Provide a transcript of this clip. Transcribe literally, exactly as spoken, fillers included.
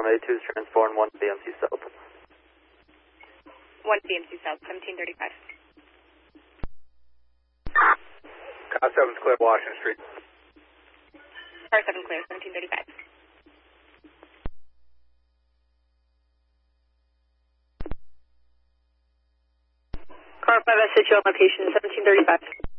runway two is transport and one B M C South. one B M C South, seventeen thirty-five. Car seven's clear, Washington Street. Car seven clear, seventeen thirty-five. Car five, I set you on location, seventeen thirty-five.